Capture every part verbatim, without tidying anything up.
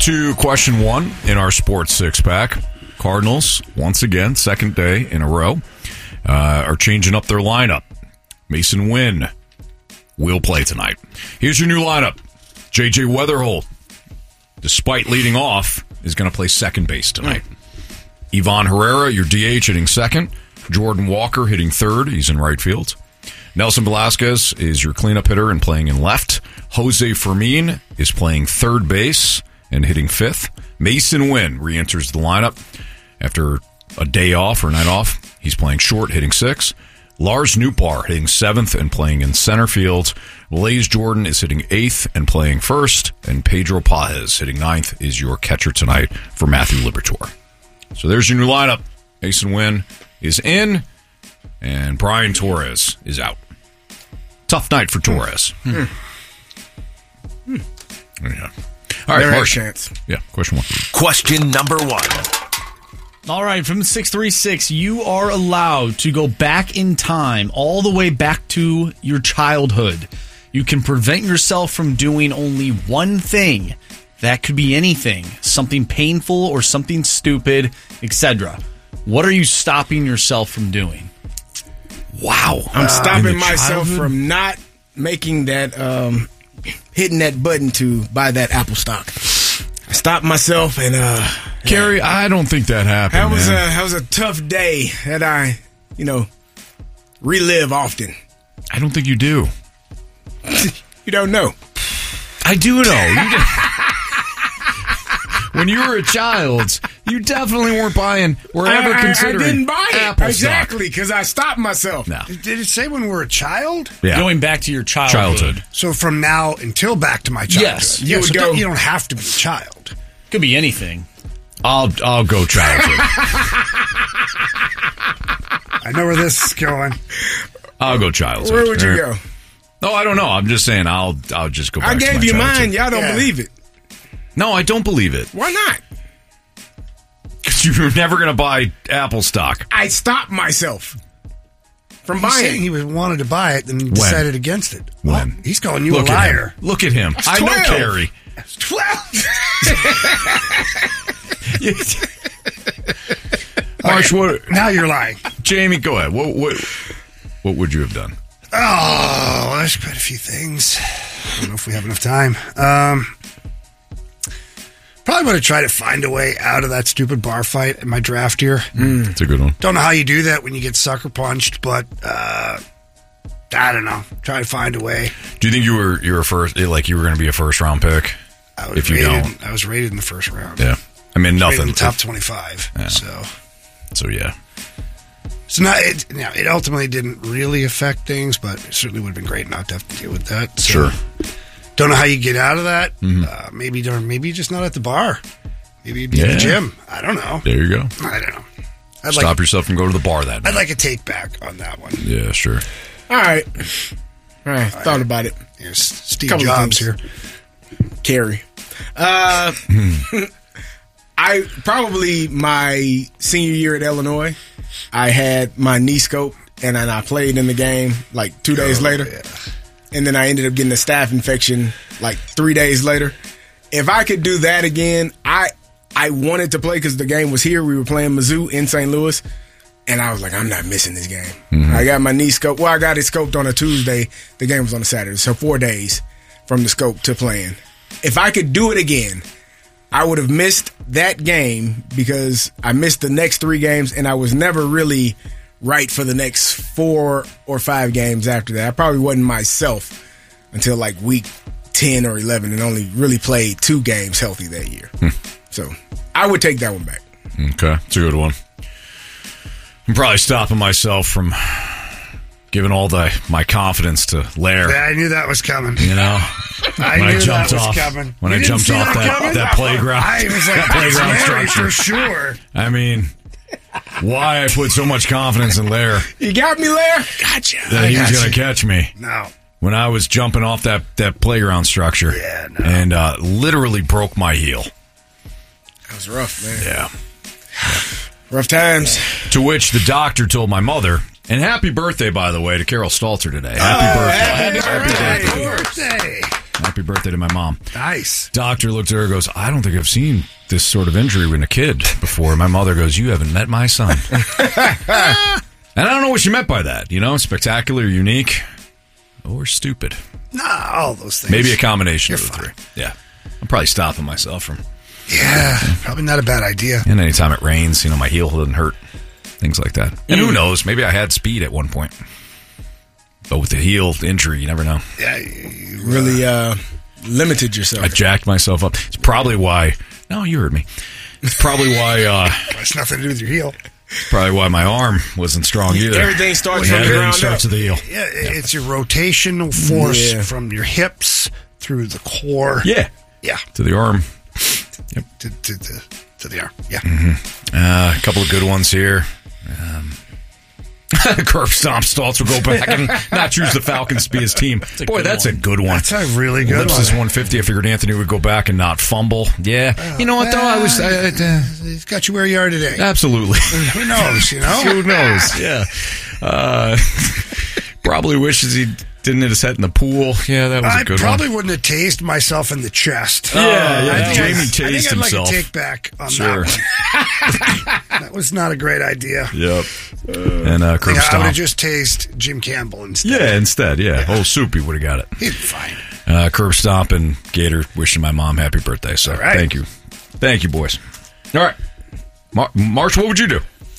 to question one in our sports six-pack. Cardinals, once again, second day in a row, uh, are changing up their lineup. Mason Wynn will play tonight. Here's your new lineup. J J Weatherholt, despite leading off, is going to play second base tonight. Mm. Ivan Herrera, your D H, hitting second. Jordan Walker hitting third. He's in right field. Nelson Velasquez is your cleanup hitter and playing in left. Jose Fermin is playing third base and hitting fifth. Mason Wynn re-enters the lineup after a day off or night off. He's playing short, hitting sixth. Lars Nootbaar hitting seventh and playing in center field. Blaze Jordan is hitting eighth and playing first. And Pedro Pajes hitting ninth is your catcher tonight for Matthew Liberatore. So there's your new lineup. Mason Wynn is in, and Brian Torres is out. Tough night for Torres. Hmm. Hmm. Yeah. All right, Mark. Chance. Yeah, question one. Question number one. All right, from six three six, you are allowed to go back in time, all the way back to your childhood. You can prevent yourself from doing only one thing. That could be anything, something painful or something stupid, et cetera. What are you stopping yourself from doing? Wow. I'm uh, stopping myself childhood? from not making that, um, hitting that button to buy that Apple stock. I stopped myself and, uh... Gary, yeah. I don't think that happened, That was, man. a, that was a tough day that I, you know, relive often. I don't think you do. You don't know. I do know. You did. When you were a child, you definitely weren't buying or ever I, I, considering I didn't buy it. Apple Exactly, because I stopped myself. No. Did it say when we were a child? Yeah. Going back to your childhood. Childhood. So from now until back to my childhood. Yes. Yeah, You would so go- don't- you don't have to be a child. Could be anything. I'll I'll go childhood. I know where this is going. I'll go childhood. Where would you Or- go? No, I don't know. I'm just saying I'll I'll just go back I to gave my you childhood. mine. Y'all don't Yeah. believe it. No, I don't believe it. Why not? Because you were never going to buy Apple stock. I stopped myself from He's saying buying. he was wanted to buy it and decided against it. When? Well, he's calling you Look a at liar. him. Look at him. I know twelve. Carrie. twelve. Marsh, what? Now you're lying. Jamie, go ahead. What what what would you have done? Oh, well, there's quite a few things. I don't know if we have enough time. Um, probably would have tried to find a way out of that stupid bar fight in my draft year. Mm. That's a good one. Don't know how you do that when you get sucker punched, but uh, I don't know. Try to find a way. Do you think you were you were first like you were going to be a first round pick? I was If you rated, don't, I was rated in the first round. yeah. I mean Rated nothing. in the top twenty-five. Yeah. So, So yeah. so not it. You know, it ultimately didn't really affect things, but it certainly would have been great not to have to deal with that. So, Sure. Don't know how you get out of that. Mm-hmm. Uh, maybe don't. Maybe you're just not at the bar. Maybe you'd be in Yeah. the gym. I don't know. There you go. I don't know. I'd Stop like. yourself from going to the bar that night. I'd like a take back on that one. Yeah, sure. All right. All right. Thought about it. Here's Steve Couple of Jobs things. here. Carrie. Uh, I probably my senior year at Illinois, I had my knee scope and then I played in the game like two days Oh, later. yeah. And then I ended up getting a staph infection like three days later. If I could do that again, I I wanted to play because the game was here. We were playing Mizzou in Saint Louis. And I was like, I'm not missing this game. Mm-hmm. I got my knee scoped. Well, I got it scoped on a Tuesday. The game was on a Saturday. So four days from the scope to playing. If I could do it again, I would have missed that game because I missed the next three games and I was never really right for the next four or five games after that. I probably wasn't myself until like week ten or eleven and only really played two games healthy that year. Hmm. So I would take that one back. Okay, it's a good one. I'm probably stopping myself from giving all the my confidence to Lair. Yeah, I knew that was coming. You know, I when knew I jumped that was off, coming. when You I didn't jumped see off that, coming? that playground, I was like, that playground that's Larry structure. for sure. I mean, why I put so much confidence in Lair You got me, Lair? Gotcha. that I he was got going to you. catch me No. when I was jumping off that, that playground structure Yeah, no. and uh, literally broke my heel. That was rough, man. Yeah. Rough times. To which the doctor told my mother, and happy birthday, by the way, to Carol Stalter today. Happy birthday. Happy birthday. Happy birthday to my mom. Nice. Doctor looked at her and goes, I don't think I've seen this sort of injury in a kid before. My mother goes, you haven't met my son. And I don't know what she meant by that. You know, spectacular, unique, or stupid. Nah, all those things. Maybe a combination You're of the fine. three. Yeah. I'm probably stopping myself from... Yeah, probably not a bad idea. And anytime it rains, you know, my heel doesn't hurt. Things like that. And who knows? Maybe I had speed at one point. But with the heel injury, you never know. Yeah, you, Really uh, limited yourself. I jacked myself up. It's probably why... No, you heard me. It's probably why... Uh, it's nothing to do with your heel. probably why my arm wasn't strong either. Everything starts Yeah, from the everything ground starts up. at the heel. Yeah, it's your rotational force Yeah. from your hips through the core. Yeah. Yeah. To the arm. To, to, to, to the arm. Yeah. Uh, a couple of good ones here. Um, Curb Stomp Stoltz will go back and not choose the Falcons to be his team. a Boy, good that's one. a good one. That's a really good Lips one. is one fifty. I figured Anthony would go back and not fumble. Yeah. You know what, though? I was... I, uh, He's got you where you are today. absolutely. Who knows, you know? Who knows? Yeah. Uh, probably wishes he didn't hit his head in the pool. Yeah, that was a I good probably one. wouldn't have tased myf in the chest. Yeah, yeah. I think Jamie I, tased I think I'd himself. like a take back on Sure. that one. That was not a great idea. Yep. and uh, I, Curb think I would Stomp. have just tased Jim Campbell instead. Yeah, instead, yeah. Oh, Soupy would have got it. He'd be fine. Uh, Curb Stomp and Gator wishing my mom happy birthday. So All right. thank you. Thank you, boys. All right. Mar- March, what would you do?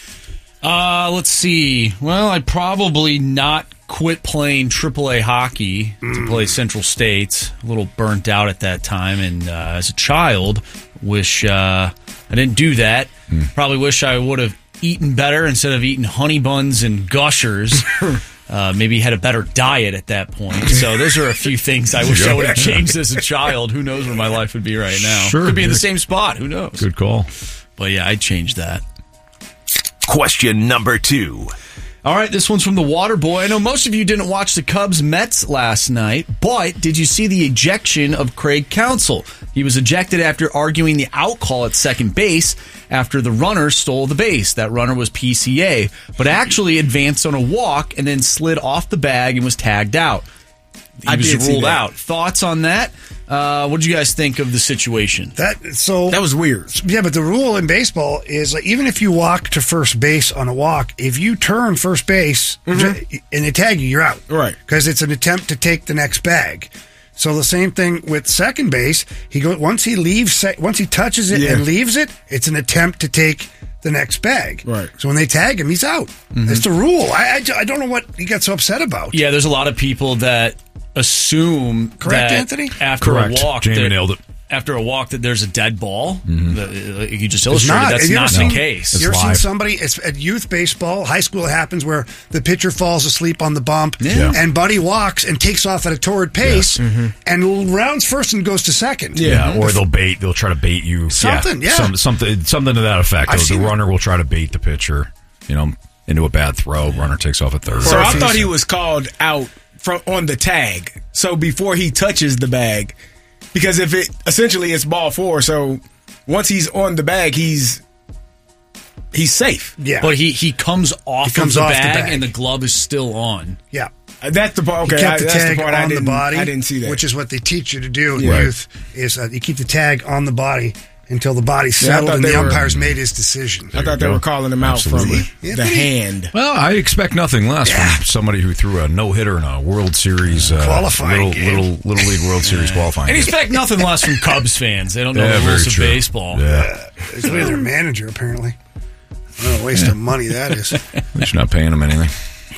Uh, let's see. Well, I'd probably not quit playing triple A hockey to play Central States. A little burnt out at that time, and uh, as a child, wish uh, I didn't do that. Probably wish I would have eaten better instead of eating honey buns and gushers. Uh, maybe had a better diet at that point. So those are a few things I wish I would have changed as a child. Who knows where my life would be right now? Sure. Could be in the same spot. Who knows? Good call. But yeah, I'd change that. Question number two. All right, this one's from the Water Boy. I know most of you didn't watch the Cubs Mets last night, but did you see the ejection of Craig Counsell? He was ejected after arguing the out call at second base after the runner stole the base. That runner was P C A, but actually advanced on a walk and then slid off the bag and was tagged out. He I was did see ruled that. out. Thoughts on that? Uh, what did you guys think of the situation? That so That was weird. yeah, but the rule in baseball is like, even if you walk to first base on a walk, if you turn first base and they tag you, you're out. Right. Because it's an attempt to take the next bag. So the same thing with second base. He goes once he leaves, sec- once he touches it Yeah. and leaves it, it's an attempt to take the next bag. Right. So when they tag him, he's out. That's the rule. I, I, I don't know what he got so upset about. Yeah, there's a lot of people that assume Correct, that Anthony? after Correct. a walk, Jamie that- nailed it. After a walk, that there's a dead ball. Mm-hmm. The- uh, you just It's illustrated not. that's Have you ever not seen- the case. It's You ever seen live. somebody? It's at youth baseball, high school. It happens where the pitcher falls asleep on the bump, Yeah. and Buddy walks and takes off at a torrid pace, and rounds first and goes to second. Yeah, or they'll bait. They'll try to bait you. Something, yeah. Some, something, something to that effect. I've The seen runner will try to bait the pitcher, you know, into a bad throw. Runner takes off at third. So Or I if thought he's- he was called out from on the tag. So before he touches the bag, because if it essentially it's ball four, so once he's on the bag, he's he's safe. Yeah, But he, he comes off He comes of the off the bag, bag. and the glove is still on. yeah. Uh, That's the part. Okay, He kept I, the that's tag the part I on the didn't. body. I didn't see that. which is what they teach you to do in Yeah. youth. Is uh, you keep the tag on the body until the body's Yeah, I settled thought and they the were- umpire's made his decision. I thought they go. were calling him out Absolutely. from Yeah, the but he- hand. Well, I expect nothing less from somebody who threw a no hitter in a World Series uh, Qualifying little, game. little little league World Series qualifying. And game. expect nothing less from Cubs fans. They don't know Yeah, the very rules of true. baseball. Yeah, It's the way their manager apparently. What a waste of money that is. at least you're not paying them anything.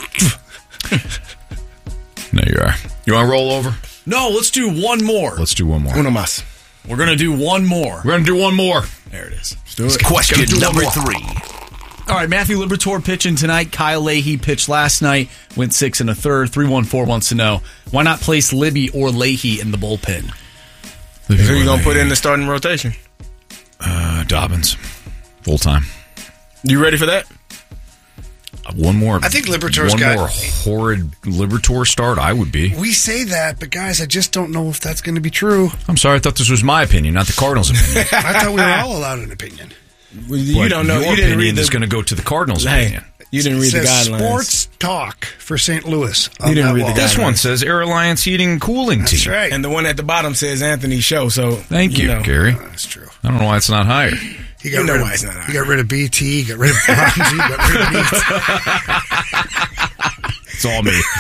No, you are. You want to roll over? No, let's do one more. Let's do one more. Uno más. We're going to do one more. We're gonna do one more. There it is. Do it. Question do number one more. three. All right, Matthew Liberatore pitching tonight. Kyle Leahy pitched last night, went six and a third. three one four wants to know, why not place Libby or Leahy in the bullpen? Who you gonna put in the starting rotation? Uh, Dobbins, full time. You ready for that? One more. I think Liberatore's one got- more horrid Liberatore start. I would be. We say that, but guys, I just don't know if that's going to be true. I'm sorry. I thought this was my opinion, not the Cardinals' opinion. I thought we were all allowed an opinion. Well, you But don't know. Your You didn't opinion read the. is going to go to the Cardinals' Hey, opinion. You didn't read It the says guidelines. Sports talk for Saint Louis. You didn't read the This guidelines. one says Air Alliance Heating Cooling That's Team. right. And the one at the bottom says Anthony Show. So Thank you, know. Gary. That's true. I don't know why it's not higher. He got You know rid why of, it's not he higher. got rid of B T. He got rid of Bonzi. Got rid of B T. It's all me.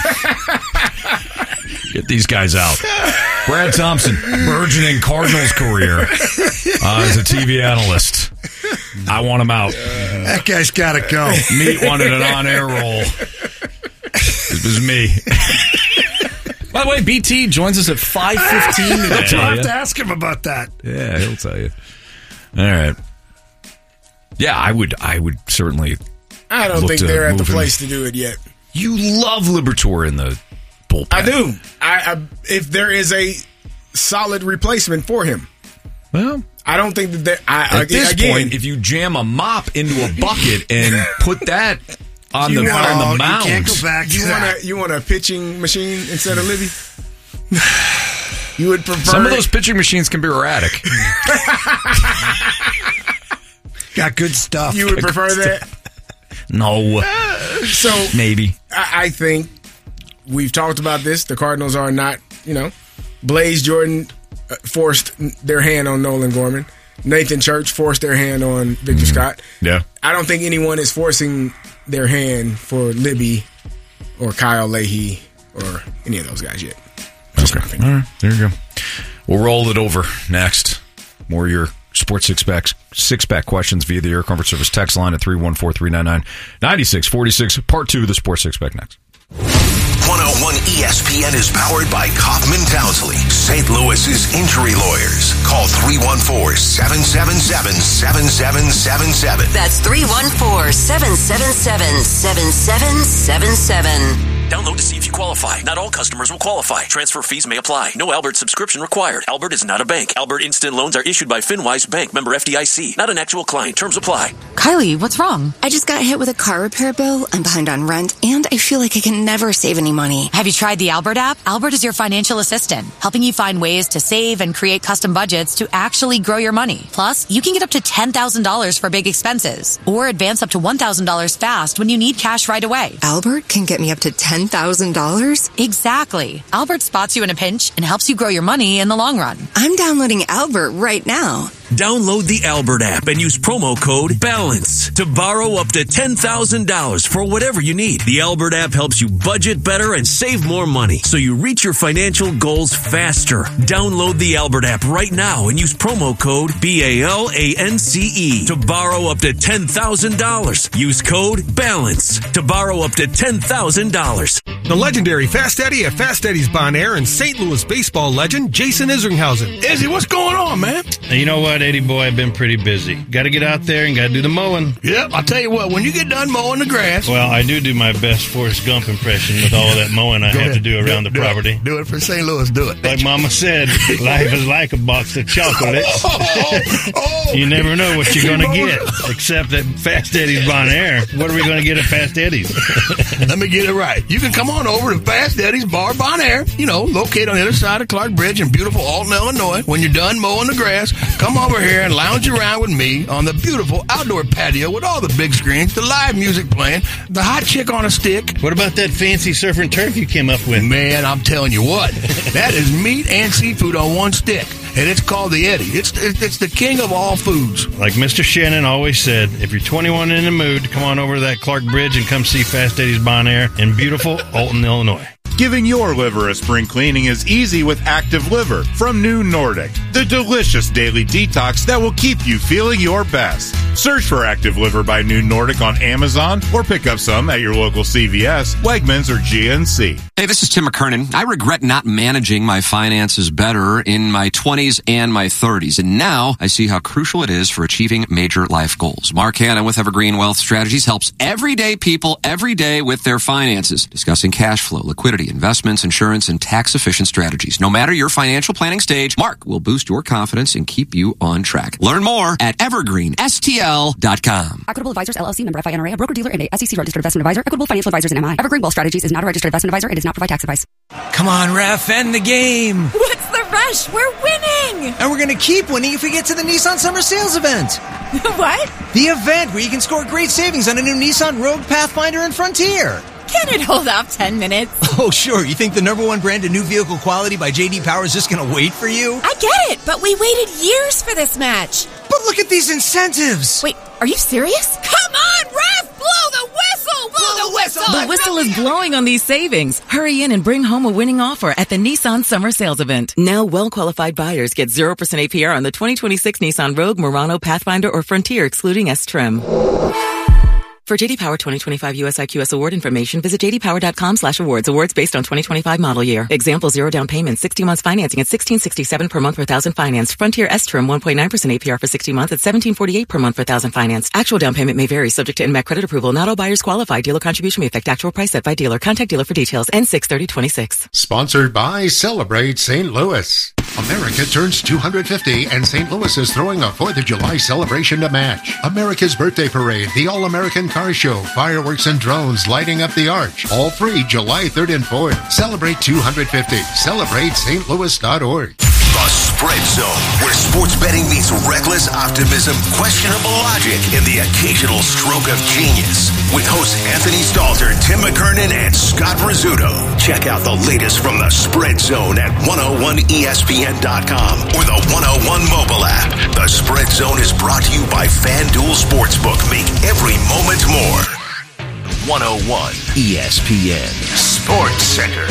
Get these guys out. Brad Thompson, burgeoning Cardinals career uh, as a T V analyst. I want him out. That guy's got to go. Meat wanted an on-air role. It was me. By the way, B T joins us at five fifteen today. I'll have to ask him about that. Yeah, he'll tell you. All right. Yeah, I would. I would certainly. I don't Look think to they're at the move him. place to do it yet. You love Liberatore in the bullpen. I do. I, I if there is a solid replacement for him, Well, I don't think that there. I, at this again, point, if you jam a mop into a bucket and put that on the You want- on Oh, the mound, you can't go back to you want that. a you want a pitching machine instead of Libby. You would prefer some of those pitching machines can be erratic. Got good stuff. You would prefer that. No, So maybe. I, I think we've talked about this. The Cardinals are not, you know, Blaze Jordan uh, forced their hand on Nolan Gorman. Nathan Church forced their hand on Victor Scott. Yeah. I don't think anyone is forcing their hand for Libby or Kyle Leahy or any of those guys yet. Just my opinion. All right, there you go. We'll roll it over next. More of your Sports Six Pack six pack questions via the Air Comfort Service text line at three one four, three nine nine, nine six four six. Part two of the Sports Six Pack next. one oh one E S P N is powered by Kaufman Townsley, Saint Louis's injury lawyers. Call three one four, seven seven seven, seven seven seven seven. That's three one four, seven seven seven, seven seven seven seven. Download to see if you qualify. Not all customers will qualify. Transfer fees may apply. No Albert subscription required. Albert is not a bank. Albert Instant Loans are issued by FinWise Bank, member F D I C. Not an actual client. Terms apply. Kylie, what's wrong? I just got hit with a car repair bill. I'm behind on rent, and I feel like I can never save any money. Have you tried the Albert app? Albert is your financial assistant, helping you find ways to save and create custom budgets to actually grow your money. Plus, you can get up to ten thousand dollars for big expenses, or advance up to one thousand dollars fast when you need cash right away. Albert can get me up to ten thousand dollars? Exactly. Albert spots you in a pinch and helps you grow your money in the long run. I'm downloading Albert right now. Download the Albert app and use promo code BALANCE to borrow up to ten thousand dollars for whatever you need. The Albert app helps you budget better and save more money so you reach your financial goals faster. Download the Albert app right now and use promo code B A L A N C E to borrow up to ten thousand dollars. Use code BALANCE to borrow up to ten thousand dollars. The legendary Fast Eddie at Fast Eddie's Bon Air and Saint Louis baseball legend Jason Isringhausen. Izzy, what's going on, man? You know what, Eddie boy, I've been pretty busy. Got to get out there and got to do the mowing. Yep, I'll tell you what, when you get done mowing the grass... Well, I do do my best Forrest Gump impression with all that mowing I have ahead. to do around do, the do property. It. Do it for Saint Louis, do it. Like Mama said, life is like a box of chocolates. Oh, oh, You never know what you're going to get, except at Fast Eddie's Bon Air. What are we going to get at Fast Eddie's? Let me get it right. You can come on over to Fast Eddie's Bar Bon Air, you know, located on the other side of Clark Bridge in beautiful Alton, Illinois. When you're done mowing the grass, come over here and lounge around with me on the beautiful outdoor patio with all the big screens, the live music playing, the hot chick on a stick. What about that fancy surf and turf you came up with? Man, I'm telling you what, that is meat and seafood on one stick, and it's called the Eddie. It's it's the king of all foods. Like Mister Shannon always said, if you're twenty-one in the mood, come on over to that Clark Bridge and come see Fast Eddie's Bon Air in beautiful Alton, Illinois. Giving your liver a spring cleaning is easy with Active Liver from New Nordic, the delicious daily detox that will keep you feeling your best. Search for Active Liver by New Nordic on Amazon or pick up some at your local C V S, Wegmans, or G N C. Hey, this is Tim McKernan. I regret not managing my finances better in my twenties and my thirties, and now I see how crucial it is for achieving major life goals. Mark Hanna with Evergreen Wealth Strategies helps everyday people every day with their finances, discussing cash flow, liquidity, investments, insurance, and tax-efficient strategies. No matter your financial planning stage, Mark will boost your confidence and keep you on track. Learn more at evergreen S T L dot com. Equitable Advisors, L L C, member F I N R A, a broker-dealer and a S E C-registered investment advisor. Equitable Financial Advisors and M I. Evergreen Wealth Strategies is not a registered investment advisor and does not provide tax advice. Come on, ref, end the game. What's the rush. We're winning. And we're going to keep winning if we get to the Nissan Summer Sales Event. What? The event where you can score great savings on a new Nissan Rogue, Pathfinder, and Frontier. Can it hold off ten minutes? Oh, sure. You think the number one brand of new vehicle quality by J D Power is just going to wait for you? I get it, but we waited years for this match. But look at these incentives. Wait, are you serious? Come on, ref! Blow the whistle! Blow the whistle! The whistle is blowing on these savings. Hurry in and bring home a winning offer at the Nissan Summer Sales Event. Now, well-qualified buyers get zero percent A P R on the twenty twenty-six Nissan Rogue, Murano, Pathfinder, or Frontier, excluding S-Trim. For J D Power twenty twenty-five U S I Q S award information, visit j d power dot com slash awards. Awards based on twenty twenty-five model year. Example, zero down payment, sixty months financing at sixteen sixty-seven per month per thousand financed. Frontier S-Trim, one point nine percent A P R for sixty months at seventeen forty-eight per month per thousand financed. Actual down payment may vary, subject to N M A C credit approval. Not all buyers qualify. Dealer contribution may affect actual price set by dealer. Contact dealer for details. N six thirty twenty-six. Sponsored by Celebrate Saint Louis. America turns two hundred fifty, and Saint Louis is throwing a fourth of July celebration to match. America's Birthday Parade, the All-American Car Show, fireworks and drones lighting up the arch. All free July third and fourth. Celebrate two hundred fifty. Celebrate S T Louis dot org. The Spread Zone, where sports betting meets reckless optimism, questionable logic, and the occasional stroke of genius. With hosts Anthony Stalter, Tim McKernan, and Scott Rizzuto. Check out the latest from the Spread Zone at one oh one E S P N dot com or the one oh one mobile app. The Spread Zone is brought to you by FanDuel Sportsbook. Make every moment more. one oh one E S P N Sports Center.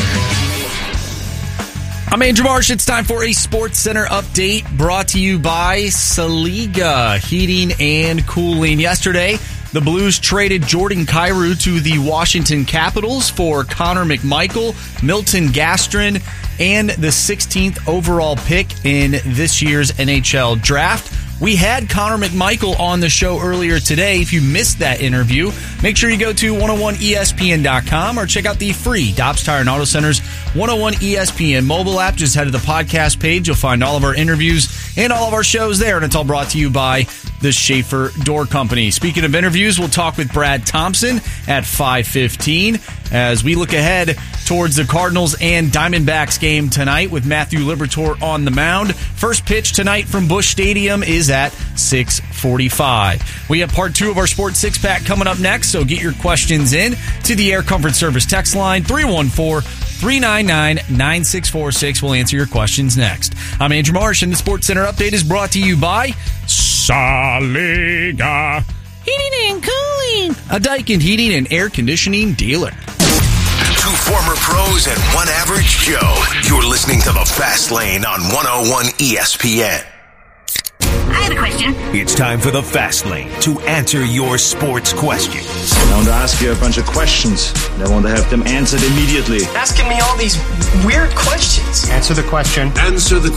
I'm Andrew Marsh. It's time for a Sports Center update brought to you by Saliga Heating and Cooling. Yesterday, the Blues traded Jordan Kyrou to the Washington Capitals for Connor McMichael, Milton Gastrin, and the sixteenth overall pick in this year's N H L draft. We had Connor McMichael on the show earlier today. If you missed that interview, make sure you go to one oh one E S P N dot com or check out the free Dobbs Tire and Auto Center's one oh one E S P N mobile app. Just head to the podcast page. You'll find all of our interviews and all of our shows there, and it's all brought to you by the Schaefer Door Company. Speaking of interviews, we'll talk with Brad Thompson at five fifteen as we look ahead towards the Cardinals and Diamondbacks game tonight with Matthew Liberatore on the mound. First pitch tonight from Busch Stadium is at six forty-five. We have part two of our Sports Six Pack coming up next, so get your questions in to the Air Comfort Service text line three one four, three nine nine, nine six four six. We'll answer your questions next. I'm Andrew Marsh, and the Sports Center update is brought to you by Saliga Heating and Cooling, a Daikin heating and air conditioning dealer. Two former pros and one average Joe. You're listening to The Fast Lane on one oh one E S P N. I have a question. It's time for The Fast Lane to answer your sports questions. I want to ask you a bunch of questions. I want to have them answered immediately. Asking me all these weird questions. Answer the question. Answer the